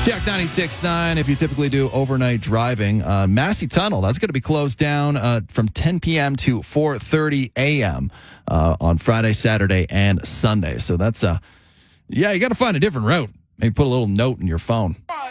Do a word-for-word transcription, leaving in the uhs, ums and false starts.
Jack ninety-six point nine, if you typically do overnight driving, uh, Massey Tunnel, that's going to be closed down uh, from ten p.m. to four thirty a.m. Uh, on Friday, Saturday, and Sunday. So that's, uh, yeah, you got to find a different route. Maybe put a little note in your phone.